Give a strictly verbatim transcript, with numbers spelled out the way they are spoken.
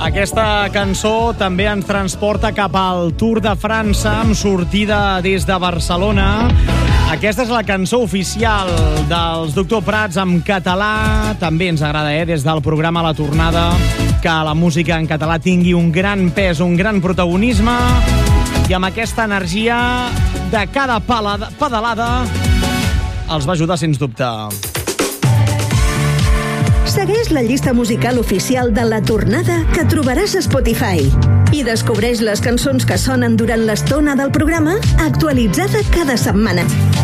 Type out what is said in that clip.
Aquesta cançó també ens transporta cap al Tour de França amb sortida des de Barcelona. Aquesta és la cançó oficial dels Doctor Prats en català. També ens agrada, eh, des del programa La Tornada, que la música en català tingui un gran pes, un gran protagonisme, i amb aquesta energia de cada palada, pedalada els va ajudar, sens dubte. Segueix la llista musical oficial de La Tornada que trobaràs a Spotify i descobreix les cançons que sonen durant l'estona del programa, actualitzada cada setmana.